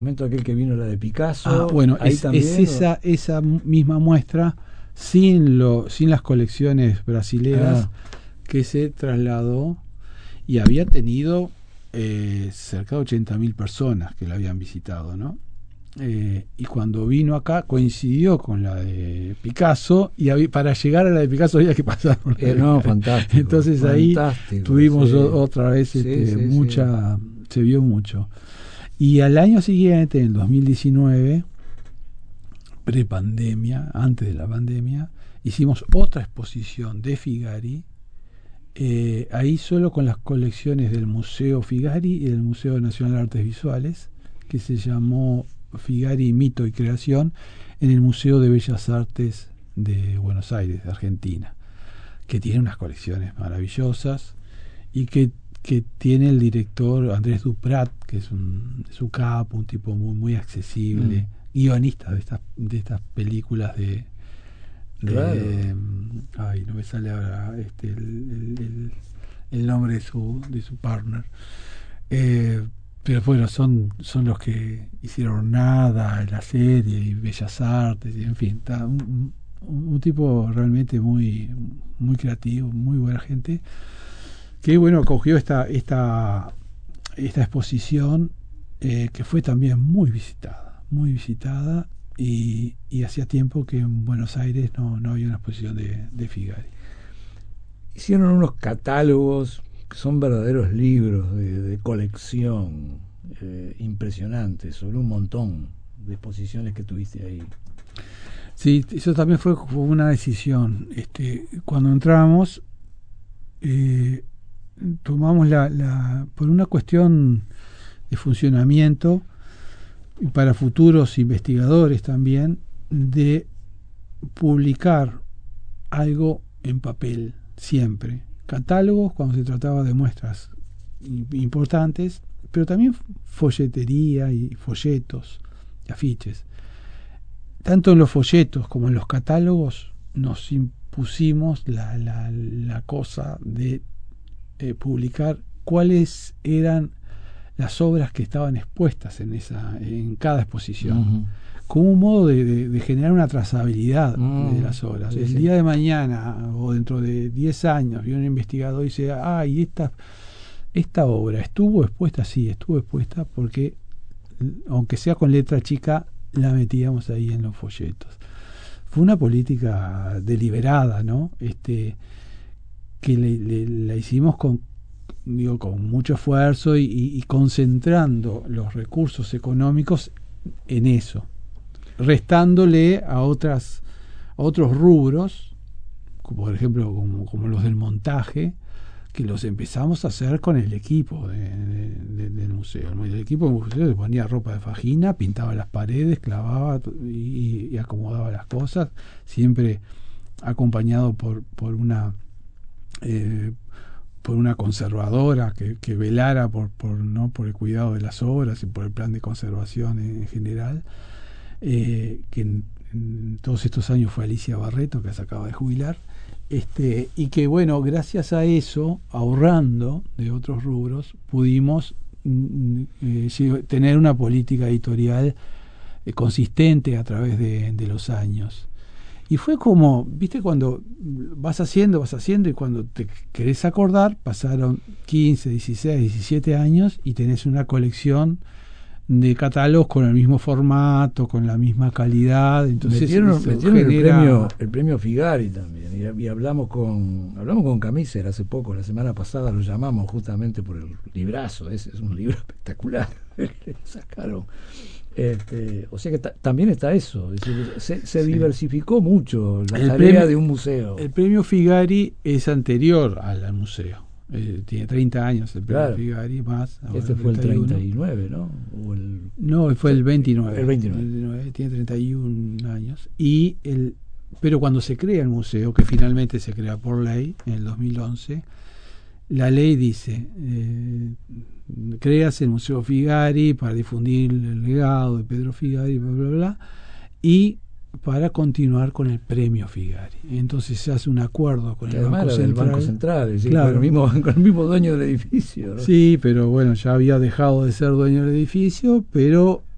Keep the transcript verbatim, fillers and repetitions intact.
momento aquel que vino la de Picasso. Ah, bueno, ahí es, también, es esa, esa misma muestra sin, lo, sin las colecciones brasileras ah. que se trasladó y había tenido eh, cerca de ochenta mil personas que la habían visitado, ¿no? Eh, y cuando vino acá coincidió con la de Picasso y había, para llegar a la de Picasso había que pasar una eh, no, fantástico. Entonces fantástico, ahí tuvimos sí. otra vez sí, este, sí, mucha, sí. se vio mucho. Y al año siguiente, en el dos mil diecinueve, pre-pandemia, antes de la pandemia, hicimos otra exposición de Figari, eh, ahí solo con las colecciones del Museo Figari y del Museo Nacional de Artes Visuales, que se llamó Figari, Mito y Creación, en el Museo de Bellas Artes de Buenos Aires, de Argentina, que tiene unas colecciones maravillosas y que que tiene el director Andrés Duprat, que es un, es un capo, un tipo muy, muy accesible, mm. guionista de estas, de estas películas de, de claro. ay, no me sale ahora este, el, el, el, el nombre de su, de su partner. Eh, pero bueno, son, son los que hicieron Nada, la serie, y Bellas Artes, y en fin, está un, un, un tipo realmente muy, muy creativo, muy buena gente, que bueno, acogió esta esta esta exposición eh, que fue también muy visitada, muy visitada y, y hacía tiempo que en Buenos Aires no, no había una exposición de, de Figari. Hicieron unos catálogos que son verdaderos libros de, de colección eh, impresionantes, sobre un montón de exposiciones que tuviste ahí. Sí, eso también fue una decisión. Este, cuando entramos eh, tomamos la, la por una cuestión de funcionamiento y para futuros investigadores también, de publicar algo en papel siempre, catálogos cuando se trataba de muestras importantes, pero también folletería y folletos y afiches. Tanto en los folletos como en los catálogos nos impusimos la, la, la cosa de Eh, publicar cuáles eran las obras que estaban expuestas en esa en cada exposición, uh-huh. como un modo de, de, de generar una trazabilidad uh-huh. de las obras. Sí, el sí. día de mañana o dentro de diez años viene un investigador y dice, ah, y esta, esta obra estuvo expuesta, sí, estuvo expuesta porque, aunque sea con letra chica, la metíamos ahí en los folletos. Fue una política deliberada, ¿no? Este que le, le, la hicimos con, digo, con mucho esfuerzo y, y, y concentrando los recursos económicos en eso, restándole a otras a otros rubros, como por ejemplo como, como los del montaje, que los empezamos a hacer con el equipo de, de, de, del museo. El equipo del museo se ponía ropa de fajina, pintaba las paredes, clavaba y, y acomodaba las cosas, siempre acompañado por, por una Eh, por una conservadora que, que velara por, por, ¿no? por el cuidado de las obras y por el plan de conservación en general, eh, que en, en todos estos años fue Alicia Barreto, que se acaba de jubilar, este, y que bueno, gracias a eso, ahorrando de otros rubros, pudimos eh, tener una política editorial eh, consistente a través de, de los años. Y fue como, viste, cuando vas haciendo, vas haciendo, y cuando te querés acordar, pasaron quince, dieciséis, diecisiete años y tenés una colección de catálogos con el mismo formato, con la misma calidad. Entonces metieron, metieron genera... el premio el premio Figari también, y, y hablamos con hablamos con Camiser hace poco, la semana pasada lo llamamos justamente por el librazo, ese es un libro espectacular que sacaron. Este, o sea que ta- también está eso, es decir, se, se sí. diversificó mucho la el tarea premio, de un museo. El premio Figari es anterior al, al museo, eh, tiene treinta años el premio claro. Figari más. Este fue el treinta y nueve, ¿no? O el, no, fue el veintinueve. El veintinueve. El veintinueve, tiene treinta y un años. Y el, pero cuando se crea el museo, que finalmente se crea por ley en el dos mil once, la ley dice, eh, creas el Museo Figari para difundir el legado de Pedro Figari, bla, bla, bla, y para continuar con el premio Figari. Entonces se hace un acuerdo con el Banco Central. Del Banco Central, sí, claro. con, el mismo, con el mismo dueño del edificio, ¿no? Sí, pero bueno, ya había dejado de ser dueño del edificio, pero